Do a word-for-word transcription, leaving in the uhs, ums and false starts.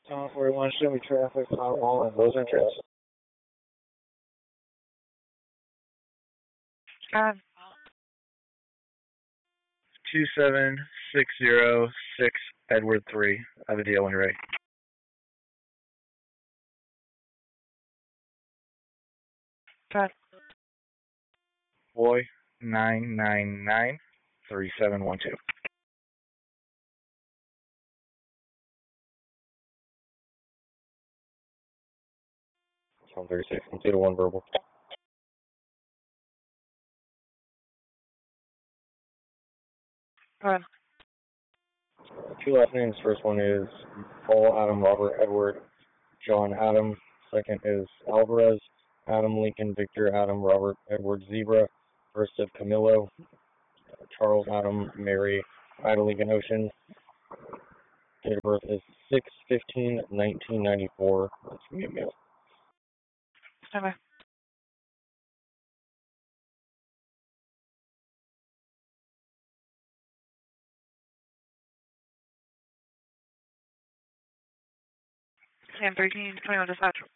Tom forty-one, show me traffic, Tom Hall, and those interests. Um, two seven six zero six Edward three. I have a deal when you're ready. okay. Boy, nine nine nine three seven one two. Tom thirty-six, complete a one verbal. Okay. Two last names. First one is Paul Adam Robert Edward John Adam. Second is Alvarez Adam Lincoln Victor Adam Robert Edward Zebra. First of Camilo Charles Adam Mary Ida Lincoln Ocean. Date of birth is six fifteen nineteen ninety-four. That's me a male. Okay. Sam thirteen, twenty-one dispatch.